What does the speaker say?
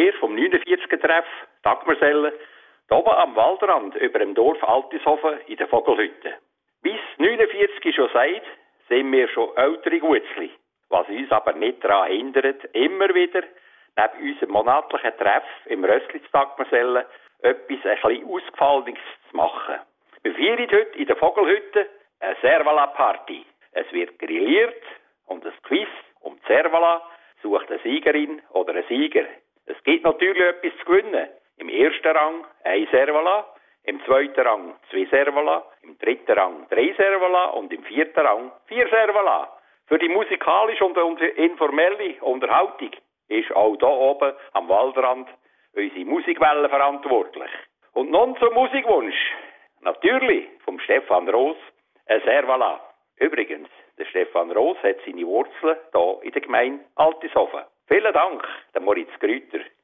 wir vom 49er-Treff Dagmersellen hier oben am Waldrand über dem Dorf Altishofen in der Vogelhütte. Bis 49 schon sagt, sind wir schon ältere Gutzli. Was uns aber nicht daran hindert, immer wieder neben unserem monatlichen Treff im Rössli zu Dagmersellen etwas ein bisschen Ausgefallenes zu machen. Wir feiern heute in der Vogelhütte eine Servala-Party. Es wird grilliert und ein Quiz um die Servala sucht eine Siegerin oder einen Sieger. Es gibt natürlich etwas zu gewinnen. Im ersten Rang 1 Servala, im zweiten Rang 2 Servala, im dritten Rang 3 Servala und im vierten Rang 4 Servala. Für die musikalische und informelle Unterhaltung ist auch hier oben am Waldrand unsere Musikwelle verantwortlich. Und nun zum Musikwunsch. Natürlich vom Stefan Roos, ein Servala. Übrigens, der Stefan Roos hat seine Wurzeln hier in der Gemeinde Altishofen. Vielen Dank, der Moritz Grüter.